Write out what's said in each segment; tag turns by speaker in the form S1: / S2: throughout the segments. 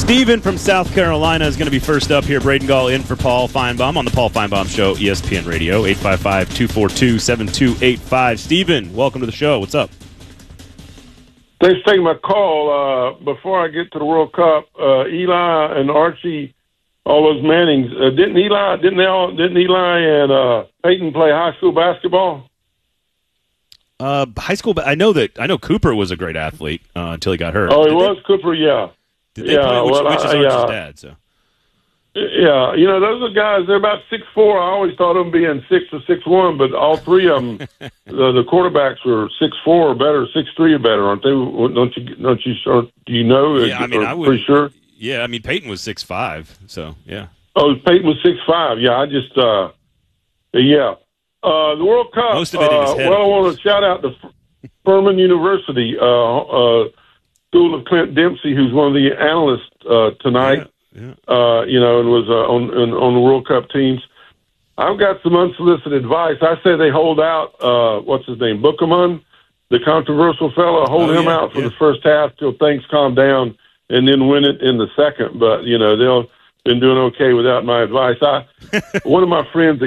S1: Steven from South Carolina is going to be first up here. Braden Gall in for Paul Feinbaum on the Paul Feinbaum Show, ESPN Radio, 855-242-7285. Steven, welcome to the show. What's up?
S2: Thanks for taking my call. Before I get to the World Cup, Eli and Archie, all those Mannings, didn't Eli and Peyton play high school basketball?
S1: High school, I know Cooper was a great athlete until he got hurt.
S2: Oh, he was Cooper, yeah.
S1: Did they play? Which is Archie's dad? So.
S2: Yeah, those are guys. They're about 6'4". I always thought of them being 6 or 6'1", but all three of them, the quarterbacks were 6'4" or better, 6'3" or better, aren't they? Don't you? Do you know?
S1: Yeah, I would.
S2: Pretty sure.
S1: Yeah, Peyton was 6'5", so yeah.
S2: Oh, Peyton was 6'5". Yeah, yeah. The World Cup.
S1: Most of it in his head.
S2: Well, I want to shout out to Furman University, School of Clint Dempsey, who's one of the analysts tonight.
S1: Yeah.
S2: And was on the World Cup teams. I've got some unsolicited advice. I say they hold out. What's his name? Bookerman, the controversial fellow. Hold him out for the first half till things calm down, and then win it in the second. But they'll been doing okay without my advice. One of my friends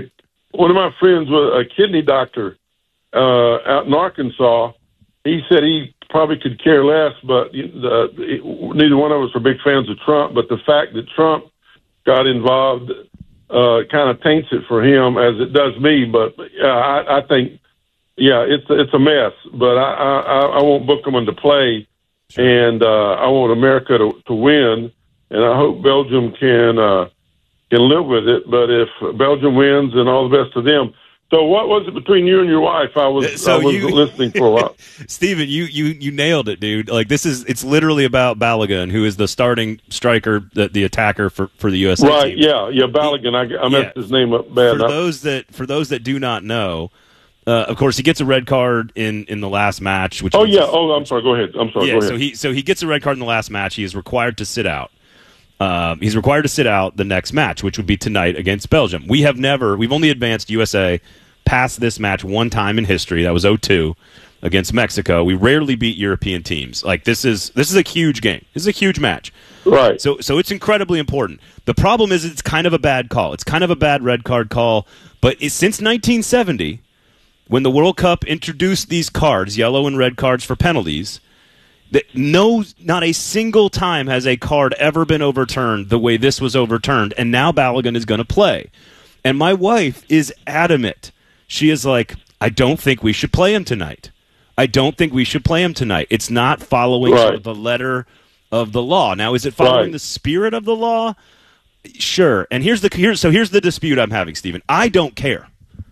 S2: was a kidney doctor out in Arkansas. He said he probably could care less, but neither one of us are big fans of Trump. But the fact that Trump got involved kind of taints it for him, as it does me. But I think, it's a mess. But I want Bookerman to play, and I want America to win, and I hope Belgium can live with it. But if Belgium wins, then all the best to them. So what was it between you and your wife? I was listening for a while.
S1: Steven, you nailed it, dude. Like it's literally about Balogun, who is the starting striker, the attacker for the USA
S2: right,
S1: team.
S2: Yeah, Balogun. I messed his name up bad.
S1: For those that do not know, of course, he gets a red card in the last match. Which
S2: I'm sorry. Go ahead. I'm sorry.
S1: Yeah,
S2: go ahead.
S1: So he gets a red card in the last match. He is required to sit out. He's required to sit out the next match, which would be tonight against Belgium. We've only advanced USA past this match one time in history. That was 2002 against Mexico. We rarely beat European teams. Like this is a huge game. This is a huge match.
S2: Right.
S1: So it's incredibly important. The problem is it's kind of a bad call. It's kind of a bad red card call. But since 1970, when the World Cup introduced these cards, yellow and red cards for penalties, not a single time has a card ever been overturned the way this was overturned, and now Balogun is going to play. And my wife is adamant. She is like, I don't think we should play him tonight. It's not following the letter of the law. Now, is it following the spirit of the law? Sure. And here's the dispute I'm having, Stephen. I don't care.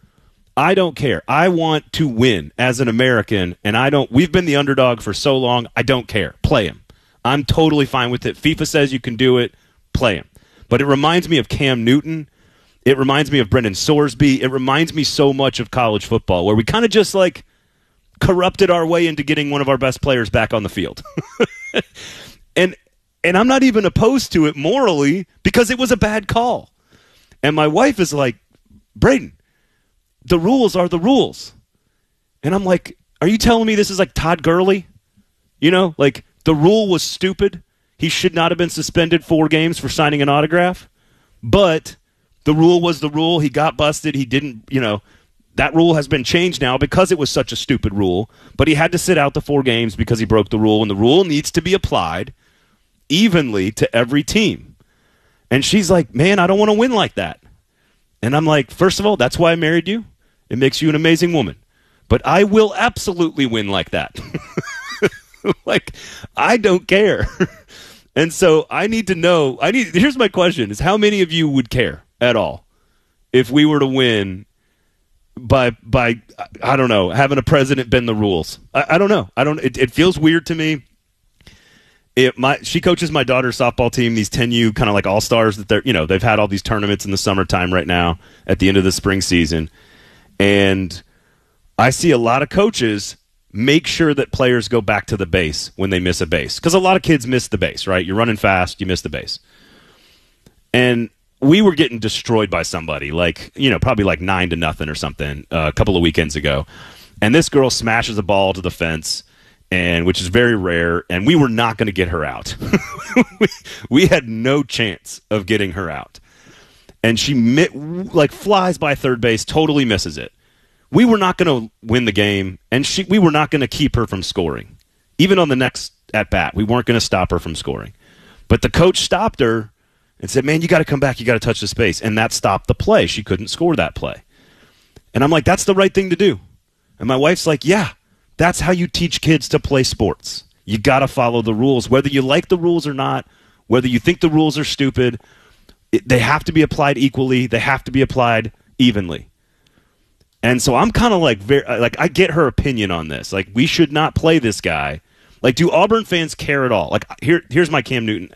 S1: I want to win as an American, and we've been the underdog for so long, I don't care. Play him. I'm totally fine with it. FIFA says you can do it. Play him. But it reminds me of Cam Newton. It reminds me of Brendan Sorsby. It reminds me so much of college football, where we kind of just corrupted our way into getting one of our best players back on the field. And I'm not even opposed to it morally because it was a bad call. And my wife is like, Braden, the rules are the rules. And I'm like, are you telling me this is like Todd Gurley? The rule was stupid. He should not have been suspended 4 games for signing an autograph. But the rule was the rule. He got busted. He didn't, that rule has been changed now because it was such a stupid rule. But he had to sit out the 4 games because he broke the rule, and the rule needs to be applied evenly to every team. And she's like, man, I don't want to win like that. And I'm like, first of all, that's why I married you. It makes you an amazing woman. But I will absolutely win like that. I don't care. And so I need to know, here's my question, is how many of you would care at all if we were to win by I don't know, having a president bend the rules? I don't know. It feels weird to me. She coaches my daughter's softball team, these 10U kind of like all-stars that they've had all these tournaments in the summertime right now at the end of the spring season. And I see a lot of coaches make sure that players go back to the base when they miss a base. Because a lot of kids miss the base, right? You're running fast, you miss the base. And we were getting destroyed by somebody, probably 9-0 or something a couple of weekends ago. And this girl smashes a ball to the fence, and which is very rare, and we were not going to get her out. We had no chance of getting her out. And she flies by third base, totally misses it. We were not going to win the game, and we were not going to keep her from scoring. Even on the next at-bat, we weren't going to stop her from scoring. But the coach stopped her and said, man, you got to come back, you got to touch the space. And that stopped the play. She couldn't score that play. And I'm like, that's the right thing to do. And my wife's like, yeah, that's how you teach kids to play sports. You got to follow the rules, whether you like the rules or not, whether you think the rules are stupid. They have to be applied equally. They have to be applied evenly. And so I'm kind of I get her opinion on this. Like, we should not play this guy. Like, do Auburn fans care at all? Like, here's my Cam Newton,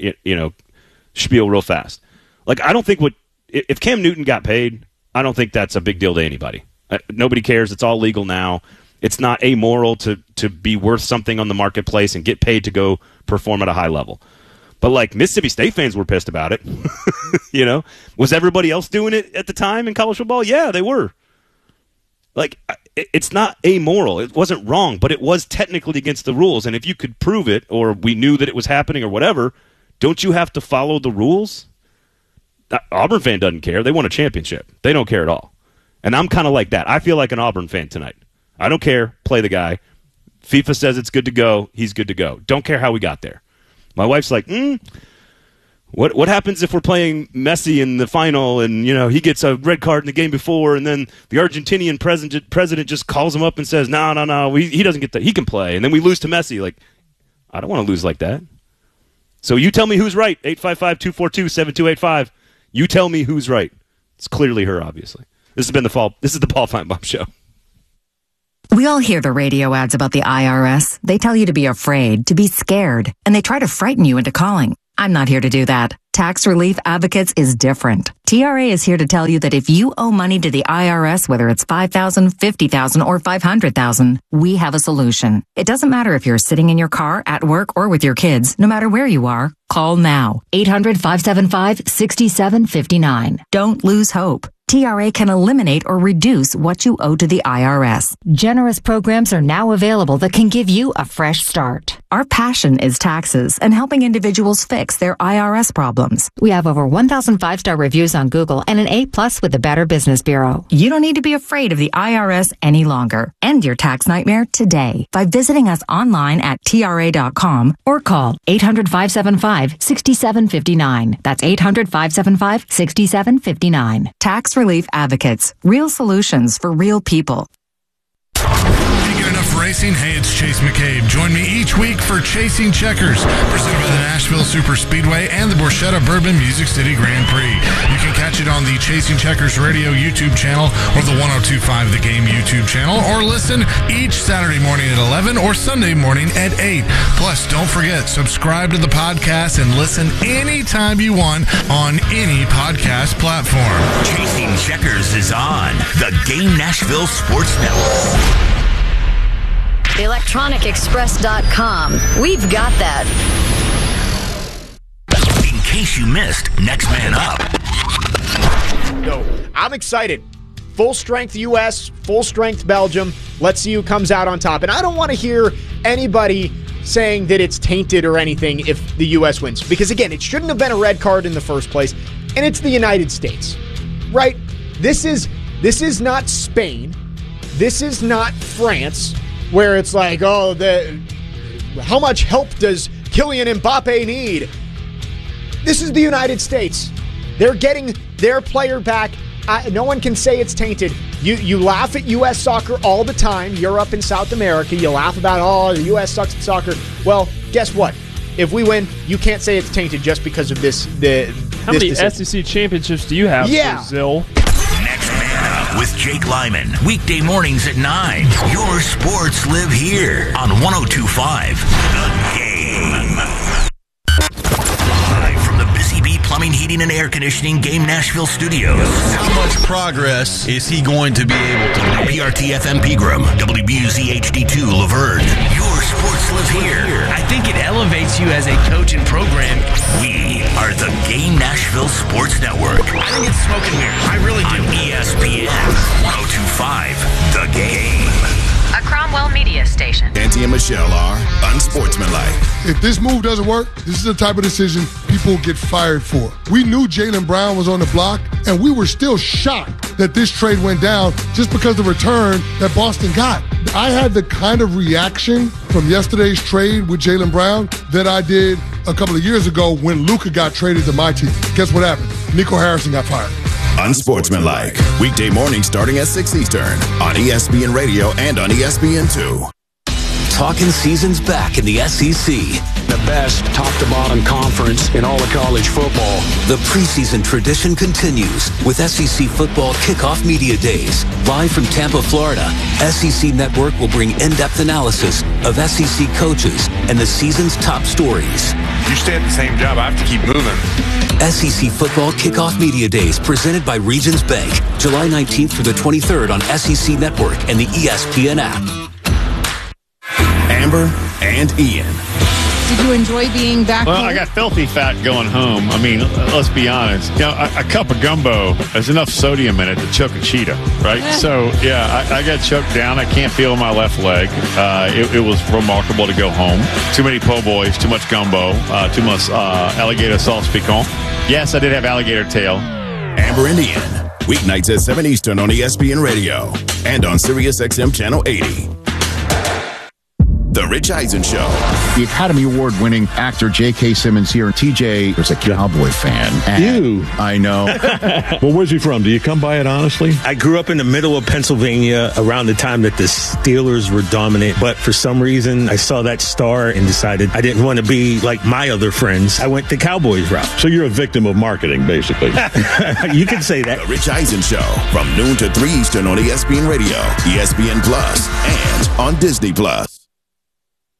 S1: spiel real fast. Like, I don't think if Cam Newton got paid, I don't think that's a big deal to anybody. Nobody cares. It's all legal now. It's not amoral to be worth something on the marketplace and get paid to go perform at a high level. But, like, Mississippi State fans were pissed about it. Was everybody else doing it at the time in college football? Yeah, they were. Like, it's not amoral. It wasn't wrong, but it was technically against the rules. And if you could prove it, or we knew that it was happening or whatever, don't you have to follow the rules? Auburn fan doesn't care. They won a championship. They don't care at all. And I'm kind of like that. I feel like an Auburn fan tonight. I don't care. Play the guy. FIFA says it's good to go. He's good to go. Don't care how we got there. My wife's like, what happens if we're playing Messi in the final and, he gets a red card in the game before, and then the Argentinian president just calls him up and says, no, he doesn't get that. He can play. And then we lose to Messi. Like, I don't want to lose like that. So you tell me who's right. 855-242-7285. You tell me who's right. It's clearly her, obviously. This is the Paul Finebaum Show.
S3: We all hear the radio ads about the IRS. They tell you to be afraid, to be scared, and they try to frighten you into calling. I'm not here to do that. Tax Relief Advocates is different. TRA is here to tell you that if you owe money to the IRS, whether it's $5,000, $50,000, or $500,000, we have a solution. It doesn't matter if you're sitting in your car, at work, or with your kids. No matter where you are, call now. 800-575-6759. Don't lose hope. TRA can eliminate or reduce what you owe to the IRS. Generous programs are now available that can give you a fresh start. Our passion is taxes and helping individuals fix their IRS problems. We have over 1,000 5-star reviews on Google and an A+ with the Better Business Bureau. You don't need to be afraid of the IRS any longer. End your tax nightmare today by visiting us online at TRA.com or call 800-575-6759. That's 800-575-6759. Tax Relief Advocates. Real solutions for real people.
S4: Enough racing? Hey, it's Chase McCabe. Join me each week for Chasing Checkers, presented by the Nashville Super Speedway and the Borchetta Bourbon Music City Grand Prix. You can catch it on the Chasing Checkers Radio YouTube channel or the 102.5 The Game YouTube channel, or listen each Saturday morning at 11 or Sunday morning at 8. Plus, don't forget, subscribe to the podcast and listen anytime you want on any podcast platform.
S5: Chasing Checkers is on the Game Nashville Sports Network.
S6: ElectronicExpress.com. We've got that.
S5: In case you missed, Next Man Up.
S7: No, I'm excited. Full strength U.S., full strength Belgium. Let's see who comes out on top. And I don't want to hear anybody saying that it's tainted or anything if the U.S. wins. Because, again, it shouldn't have been a red card in the first place. And it's the United States, right? This is not Spain. This is not France, where it's like, how much help does Kylian Mbappe need? This is the United States. They're getting their player back. No one can say it's tainted. You laugh at U.S. soccer all the time, Europe and South America. You laugh about, the U.S. sucks at soccer. Well, guess what? If we win, you can't say it's tainted just because of this.
S8: How many SEC championships do you have, Brazil?
S5: Next Man Up with Jake Lyman. Weekday mornings at 9. Your sports live here on 102.5 The Game. Live from the Busy Bee Plumbing, Heating, and Air Conditioning Game Nashville Studios.
S9: How much progress is he going to be able to make?
S5: PRT FM Pegram, WBUZ HD2 Laverne. Your sports live here.
S10: I think it elevates you as a coach and program.
S5: We are the Game Nashville Sports Network.
S10: I think it's smoke and mirrors. I really do.
S5: On ESPN 102.5 The Game.
S6: A
S11: Cromwell Media Station.
S12: Canty and Michelle are unsportsmanlike.
S13: If this move doesn't work, this is the type of decision people get fired for. We knew Jaylen Brown was on the block, and we were still shocked that this trade went down just because of the return that Boston got. I had the kind of reaction from yesterday's trade with Jaylen Brown that I did a couple of years ago when Luka got traded to my team. Guess what happened? Nico Harrison got fired.
S12: Unsportsmanlike. Weekday mornings starting at 6 Eastern on ESPN Radio and on ESPN2.
S14: Talking season's back in the SEC.
S15: The best top-to-bottom conference in all of college football.
S14: The preseason tradition continues with SEC Football Kickoff Media Days. Live from Tampa, Florida, SEC Network will bring in-depth analysis of SEC coaches and the season's top stories.
S16: You stay at the same job, I have to keep moving.
S14: SEC Football Kickoff Media Days presented by Regions Bank. July 19th through the 23rd on SEC Network and the ESPN app.
S12: Amber and Ian.
S17: Did you enjoy being back
S18: Well,
S17: home?
S18: I got filthy fat going home. I mean, let's be honest. You know, a cup of gumbo, there's enough sodium in it to choke a cheetah, right? So, yeah, I got choked down. I can't feel my left leg. It was remarkable to go home. Too many po' boys, too much gumbo, too much alligator sauce piquant. Yes, I did have alligator tail.
S12: Amber and Ian. Weeknights at 7 Eastern on ESPN Radio and on Sirius XM Channel 80. The Rich Eisen Show.
S19: The Academy Award-winning actor J.K. Simmons here. TJ is a Cowboy fan.
S20: You?
S19: I know.
S20: Well, where's he from? Do you come by it honestly?
S21: I grew up in the middle of Pennsylvania around the time that the Steelers were dominant, but for some reason I saw that star and decided I didn't want to be like my other friends. I went the Cowboys route.
S20: So you're a victim of marketing, basically.
S21: You can say that.
S12: The Rich Eisen Show from noon to 3 Eastern on ESPN Radio, ESPN Plus, and on Disney Plus.